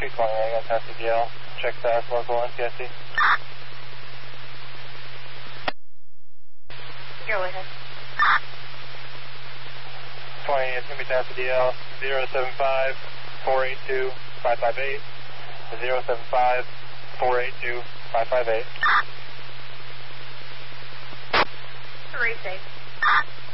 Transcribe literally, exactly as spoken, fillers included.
two twenty, I got Tassy D L. Check fast, local N T S C. Go ahead. twenty, it's going to be Tassy D L, zero seven five, four eight two, five five eight, zero seven five, four eight two, five five eight. Three safe.